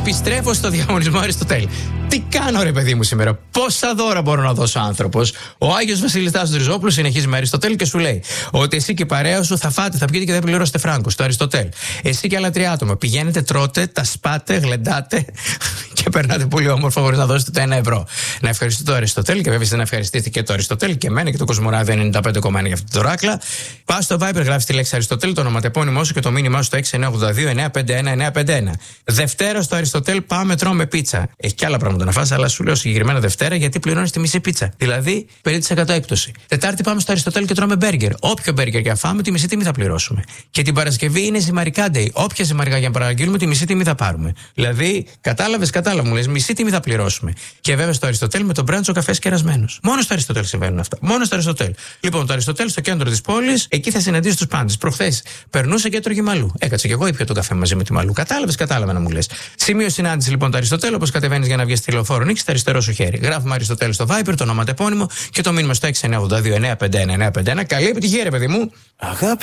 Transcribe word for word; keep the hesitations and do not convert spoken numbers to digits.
Επιστρέφω στο διαγωνισμό Αριστοτέλη. Τι κάνω, ρε παιδί μου, σήμερα? Πόσα δώρα μπορώ να δώσω άνθρωπος? Ο Άγιος Βασίλης Τάσος Ριζόπουλος συνεχίζει με Αριστοτέλη και σου λέει ότι εσύ και η παρέα σου θα φάτε, θα πιείτε και δεν πληρώσετε φράγκο στο Αριστοτέλη. Εσύ και άλλα τρία άτομα πηγαίνετε, τρώτε, τα σπάτε, γλεντάτε και περνάτε πολύ όμορφα χωρίς να δώσετε το ένα ευρώ. Να ευχαριστείτε το Αριστοτέλη και βέβαια να ευχαριστήσετε και το Αριστοτέλη και εμένα και το Κοσμοράδιο ενενήντα πέντε κόμμα ένα για αυτή την τωράκλα. Πα στο Viber, γράφει τη λέξη Αριστοτέλη, το ονοματεπώνυμό σου και το μήνυμά σου στο έξι εννιά ογδόντα δύο εννιά πέντε ένα εννιά πέντε ένα. Δευτέρα στο Αριστοτέλη πάμε, τρώμε πίτσα. Έχει και άλλα πράγματα να φας, αλλά σου λέω συγκεκριμένα Δευτέρα γιατί πληρώνεις τη μισή πίτσα. Δηλαδή πενήντα τοις εκατό έκπτωση. Τετάρτη πάμε στο Αριστοτέλη και τρώμε μπέργκερ. Όποιο μπέργκερ για φάμε, τη μισή τιμή θα πληρώσουμε. Και την Παρασκευή είναι ζυμαρικά day. Όποια ζυμαρικά για να παραγγείλουμε, τη μισή τιμή θα πάρουμε. Δηλαδή, κατάλαβε, κατάλαβε, μου λες, μισή τιμή θα πληρώσουμε. Και βέβαια στο Αριστοτέλη με τον μπράντσο καφέ κερασμένο. Μόνο στο Αριστοτέλη συμβαίνουν αυτά. Μόνο στο Αριστοτέλη. Λοιπόν, το Αριστοτέλη στο κέντρο τη πόλη, εκεί θα συναντήσει του πάντε. Προχθές περνούσε και έτρωγε μαλλού. Έκατσε και εγώ ήπια τον καφέ μαζί με τη μαλλού. Κατάλαβε, κατάλαβε να μου λες. Σημείο συνάντηση λοιπόν το Αριστοτέλη, όπω κατεβαίνει για να βγει στη λεωφόρο, νίξει το αριστερό σου χέρι. Γράφουμε Αριστοτέλη στο Viber, το ονοματεπώνυμο και το μήνυμα στο έξι εννιά ογδόντα δύο εννιά πέντε ένα εννιά πέντε ένα. Καλή επιτυχία, ρε παιδί μου. Αγάπη.